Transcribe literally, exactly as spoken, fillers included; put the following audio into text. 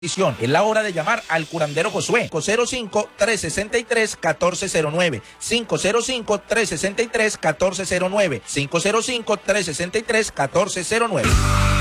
Es la hora de llamar al curandero Josué. cinco cero cinco, tres seis tres, uno cuatro cero nueve. cinco cero cinco, tres seis tres, uno cuatro cero nueve. cinco cero cinco, tres seis tres, uno cuatro cero nueve.